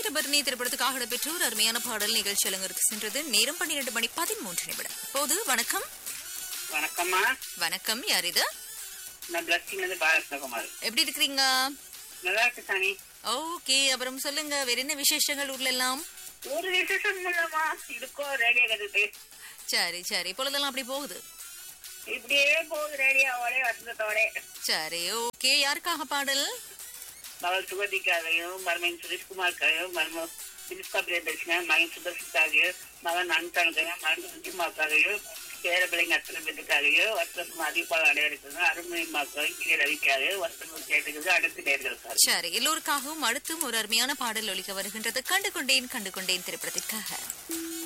தாமிரபரணி திரைப்படத்துக்காக இடம்பெற்ற ஒரு அருமையான பாடல் நிகழ்ச்சி அலங்கரித்து சென்றது. நேரம் 12:13 இப்போது வணக்கம். வணக்கம்மா. வணக்கம், யார் இது? நான் பிளஸ்டிங்ல பாலகுமார். எப்படி இருக்கிறீங்க? நல்லா இருக்கு சாமி. ஓகே, அப்புறம் சொல்லுங்க, வேற என்ன விசேஷங்கள் ஊர்ல எல்லாம்? ஒரு விசேஷம் இல்லம்மா, இருக்கோ ரேடியோ கத்துட்டு. சரி சரி, பொழுதெல்லாம் அப்படி போகுது? இப்படியே போகுது, ரேடியோவோட வசந்தத்தோட. சரி, ஓகே. யாருக்காக பாடல்? மகள் சுகதிக்காகவும், மருமகன் சுரேஷ்குமாருக்காகவும், மருமகன் பிரிஸ்கா பிரியதர்ஷன், மகன் சுதர்ஷிக்காகவும், மகன் அனுத்தானுக்காகவும், மகன் சுஜிமாக்காகவும், பேர பிள்ளைங்க அத்தனை பேருக்காகவும், வருஷம் அதிபால் அடையாளத்துக்கு, அருமைமாக்காகவும், கீழே ரவிக்காகவும், வருஷம் கேட்டுக்கிறது அடுத்து நேர்களுக்காக. சரி, எல்லோருக்காகவும் அடுத்தும் ஒரு அருமையான பாடல் ஒலிக்க வருகின்றது. கண்டு கொண்டேன் திரைப்படத்திற்காக.